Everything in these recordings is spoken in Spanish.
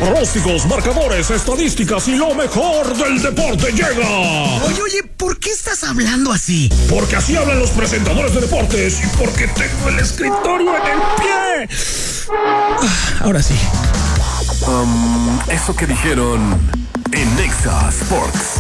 Pronósticos, marcadores, estadísticas y lo mejor del deporte llega. Oye, ¿por qué estás hablando así? Porque así hablan los presentadores de deportes y porque tengo el escritorio en el pie. Ahora sí. Eso que dijeron en Nexa Sports.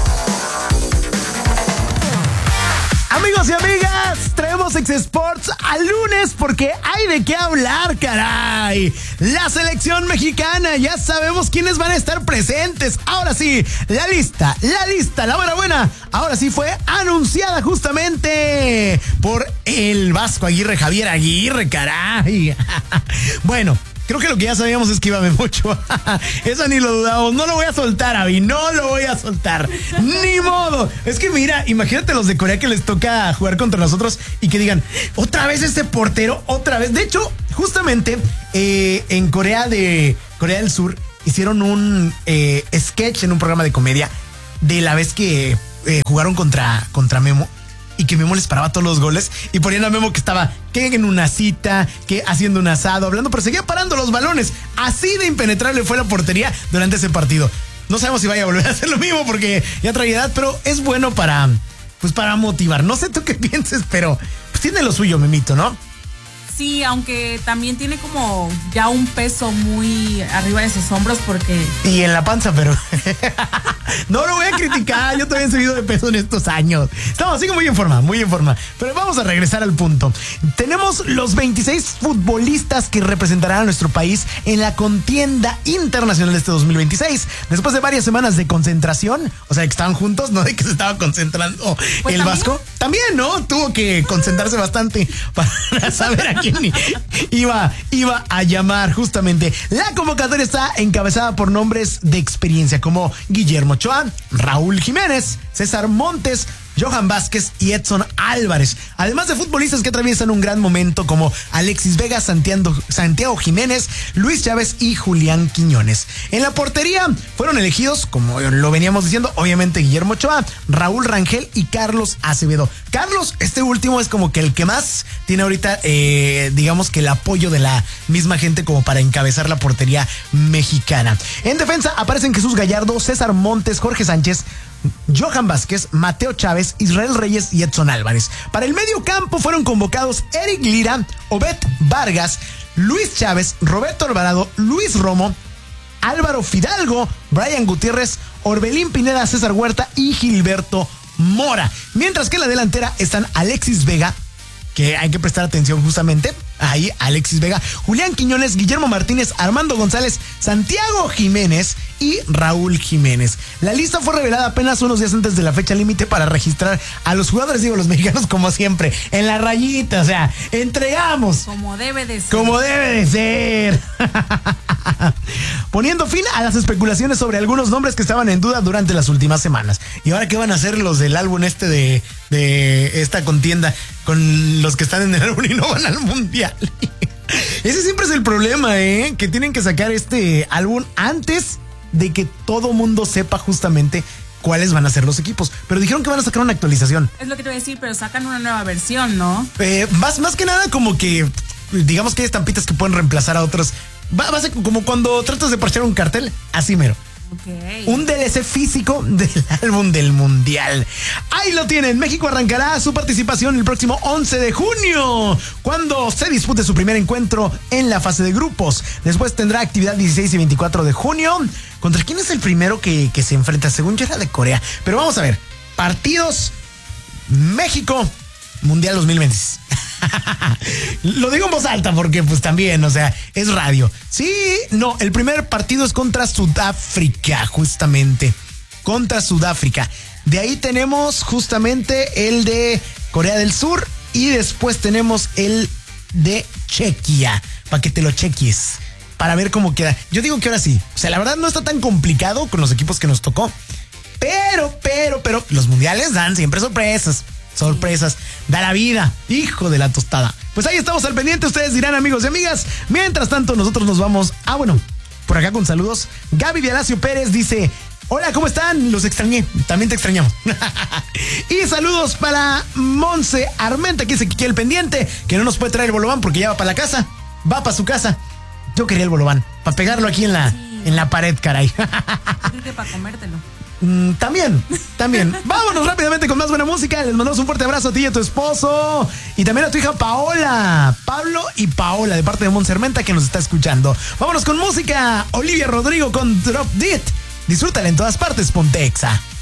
Amigos y amigas, traemos Exa Sports al lunes porque hay de qué hablar, caray. La selección mexicana, ya sabemos quiénes van a estar presentes. Ahora sí, la lista, la buena, ahora sí fue anunciada justamente por el Vasco Aguirre, Javier Aguirre, caray. Bueno, creo que lo que ya sabíamos es que iba Memo Ochoa. Eso ni lo dudamos. No lo voy a soltar, Avi. No lo voy a soltar. Ni modo. Es que mira, imagínate los de Corea que les toca jugar contra nosotros y que digan, otra vez este portero, otra vez. De hecho, justamente en Corea del Sur hicieron un sketch en un programa de comedia de la vez que jugaron contra Memo. Y que Memo les paraba todos los goles y ponían a Memo que estaba que en una cita, que haciendo un asado, hablando, pero seguía parando los balones. Así de impenetrable fue la portería durante ese partido. No sabemos si vaya a volver a hacer lo mismo porque ya trae edad, pero es bueno para motivar. No sé tú qué pienses, pero pues tiene lo suyo, Memito, ¿no? Sí, aunque también tiene como ya un peso muy arriba de sus hombros porque... Y en la panza, pero... No lo voy a criticar, yo también he subido de peso en estos años. Estamos así muy en forma. Pero vamos a regresar al punto. Tenemos los 26 futbolistas que representarán a nuestro país en la contienda internacional de este 2026. Después de varias semanas de concentración, o sea, que estaban juntos, no de que se estaba concentrando pues el ¿también? Vasco. También, ¿no? Tuvo que concentrarse bastante para saber a quién iba a llamar justamente. La convocatoria está encabezada por nombres de experiencia como Guillermo Ochoa, Raúl Jiménez, César Montes, Johan Vázquez y Edson Álvarez. Además de futbolistas que atraviesan un gran momento como Alexis Vega, Santiago Jiménez, Luis Chávez y Julián Quiñones. En la portería fueron elegidos, como lo veníamos diciendo, obviamente Guillermo Ochoa, Raúl Rangel y Carlos Acevedo. Carlos, este último es como que el que más tiene ahorita, digamos que el apoyo de la misma gente como para encabezar la portería mexicana. En defensa aparecen Jesús Gallardo, César Montes, Jorge Sánchez, Johan Vázquez, Mateo Chávez, Israel Reyes y Edson Álvarez. Para el medio campo fueron convocados Eric Lira, Obed Vargas, Luis Chávez, Roberto Alvarado, Luis Romo, Álvaro Fidalgo, Brian Gutiérrez, Orbelín Pineda, César Huerta y Gilberto Mora. Mientras que en la delantera están Alexis Vega, que hay que prestar atención justamente, ahí Alexis Vega, Julián Quiñones, Guillermo Martínez, Armando González, Santiago Jiménez y Raúl Jiménez. La lista fue revelada apenas unos días antes de la fecha límite para registrar a los jugadores, los mexicanos como siempre, en la rayita, o sea, entregamos. Como debe de ser. Como debe de ser. Poniendo fin a las especulaciones sobre algunos nombres que estaban en duda durante las últimas semanas. ¿Y ahora qué van a hacer los del álbum de esta contienda con los que están en el álbum y no van al mundial? Ese siempre es el problema, que tienen que sacar este álbum antes de que todo mundo sepa justamente cuáles van a ser los equipos. Pero dijeron que van a sacar una actualización. Es lo que te voy a decir, pero sacan una nueva versión, ¿no? Más que nada como que, digamos que hay estampitas que pueden reemplazar a otros. Va a ser como cuando tratas de parchar un cartel, así mero. Okay. Un DLC físico del álbum del mundial. Ahí lo tienen. México arrancará su participación el próximo 11 de junio, cuando se dispute su primer encuentro en la fase de grupos. Después tendrá actividad 16 y 24 de junio. ¿Contra quién es el primero que se enfrenta? Según yo era de Corea. Pero vamos a ver. Partidos. México Mundial 2026. Lo digo en voz alta porque pues también, o sea, es radio. Sí, no, el primer partido es contra Sudáfrica, justamente. Contra Sudáfrica. De ahí tenemos justamente el de Corea del Sur y después tenemos el de Chequia, para que te lo cheques, para ver cómo queda. Yo digo que ahora sí, o sea, la verdad no está tan complicado con los equipos que nos tocó, pero los mundiales dan siempre sorpresas, da la vida, hijo de la tostada. Pues ahí estamos al pendiente, ustedes dirán, amigos y amigas. Mientras tanto, nosotros nos vamos, por acá con saludos. Gaby Vialacio Pérez dice: hola, ¿cómo están? Los extrañé, también te extrañamos. Y saludos para Monse Armenta, que dice que quiere el pendiente, que no nos puede traer el bolobán porque ya va para la casa, va para su casa. Yo quería el bolobán, para pegarlo aquí en la... Sí. En la pared, caray. Yo creo que para comértelo. También. Vámonos rápidamente con más buena música. Les mandamos un fuerte abrazo a ti y a tu esposo. Y también a tu hija Paola. Pablo y Paola, de parte de Montsermenta, que nos está escuchando. Vámonos con música. Olivia Rodrigo con Drop It. Disfrútala en todas partes, ponte Exa.